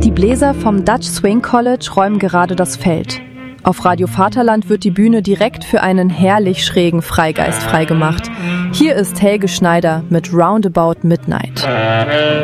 Die Bläser vom Dutch Swing College räumen gerade das Feld. Auf Radio Vaterland wird die Bühne direkt für einen herrlich schrägen Freigeist freigemacht. Hier ist Helge Schneider mit Roundabout Midnight.